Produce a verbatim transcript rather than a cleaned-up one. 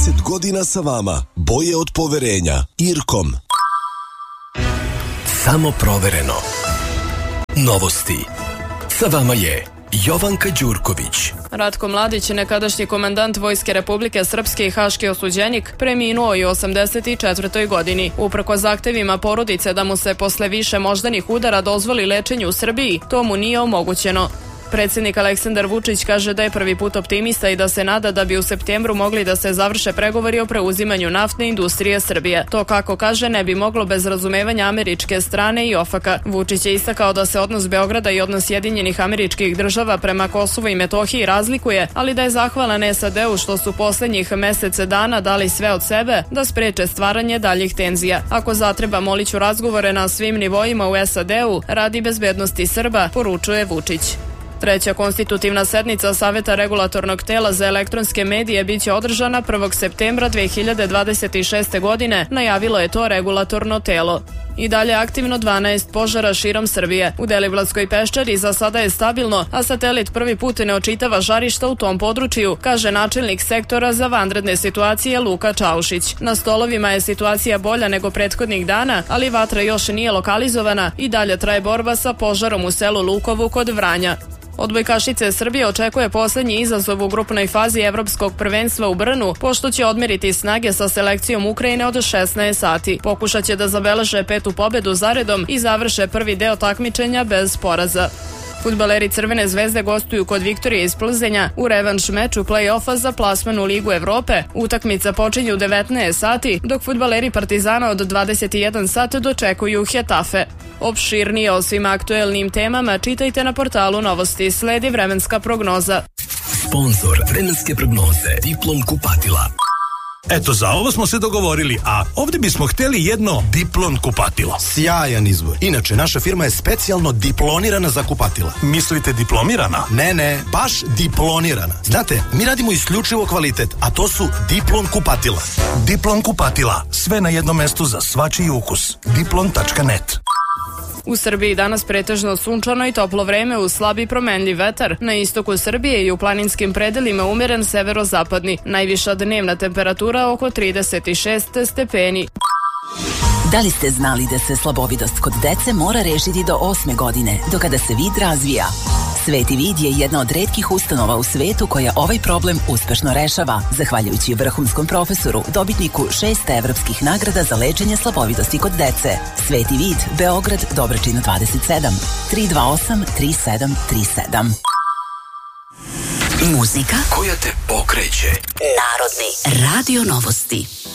trideset godina sa vama. Boje od poverenja. Irkom. Samo provereno. Novosti. Sa vama je Jovanka Đurković. Ratko Mladić, nekadašnji komandant Vojske Republike Srpske i haški osuđenik, preminuo je u osamdeset četvrtoj godini. Uprkos zahtevima porodice da mu se posle više moždanih udara dozvoli lečenje u Srbiji, to mu nije omogućeno. Predsjednik Aleksandar Vučić kaže da je prvi put optimista i da se nada da bi u septembru mogli da se završe pregovori o preuzimanju naftne industrije Srbije. To, kako kaže, ne bi moglo bez razumevanja američke strane i ofaka. Vučić je istakao da se odnos Beograda i odnos Sjedinjenih Američkih Država prema Kosovu i Metohiji razlikuje, ali da je zahvalan S A D-u što su poslednjih mesece dana dali sve od sebe da spreče stvaranje daljih tenzija. Ako zatreba, moliću razgovore na svim nivoima u S A D-u radi bezbednosti Srba, poručuje Vučić. Treća konstitutivna sednica Saveta regulatornog tela za elektronske medije biće održana prvog septembra dve hiljade dvadeset šeste. godine, najavilo je to regulatorno telo. I dalje aktivno dvanaest požara širom Srbije. U Deliblatskoj peščari za sada je stabilno, a satelit prvi put ne očitava žarišta u tom području, kaže načelnik sektora za vanredne situacije Luka Čaušić. Na stolovima je situacija bolja nego prethodnih dana, ali vatra još nije lokalizovana i dalje traje borba sa požarom u selu Lukovu kod Vranja. Odbojkašice Srbije očekuje poslednji izazov u grupnoj fazi Evropskog prvenstva u Brnu, pošto će odmeriti snage sa selekcijom Ukrajine od šesnaest sati. Pokušaće da zabeleže petu pobedu zaredom i završe prvi deo takmičenja bez poraza. Fudbaleri Crvene zvezde gostuju kod Viktorije iz Plzenja u revanš meču play-offa za plasman u Ligu Evrope. Utakmica počinje u devetnaest sati, dok fudbaleri Partizana od dvadeset jedan sat dočekuju Hetafe. Opširnije o svim aktuelnim temama čitajte na portalu Novosti. Sledi vremenska prognoza. Sponzor vremenske prognoze Diplom kupatila. Eto, za ovo smo se dogovorili, a ovdje bismo htjeli jedno Diplon kupatilo. Sjajan izbor. Inače, naša firma je specijalno diplonirana za kupatila. Mislite diplomirana? Ne, ne, baš diplonirana. Znate, mi radimo isključivo kvalitet, a to su Diplon kupatila. Diplon kupatila. Sve na jednom mestu za svačiji ukus. diplon tačka net. U Srbiji danas pretežno sunčano i toplo vreme uz slabi promenljiv vetar. Na istoku Srbije i u planinskim predelima umeren severozapadni. Najviša dnevna temperatura oko trideset šest stepeni. Da li ste znali da se slabovidost kod dece mora rešiti do osme godine, do kada se vid razvija? Sveti vid je jedna od retkih ustanova u svetu koja ovaj problem uspešno rešava, zahvaljujući vrhunskom profesoru, dobitniku šest evropskih nagrada za lečenje slabovidosti kod dece. Sveti vid, Beograd, Dobračina dvadeset sedam, tri dva osam tri sedam tri sedam. Muzika koja te pokreće. Narodni radio novosti.